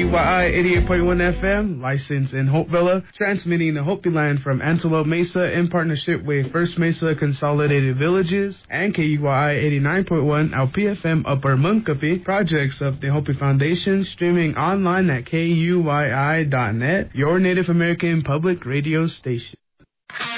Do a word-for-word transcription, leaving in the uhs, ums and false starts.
Y I eighty-eight point one F M, licensed in Hopevilla, transmitting the Hopi line from Antelope Mesa in partnership with First Mesa Consolidated Villages and K U Y I eighty-nine point one L P F M Upper Munkapi, projects of the Hopi Foundation, streaming online at K U Y I dot net, your Native American public radio station.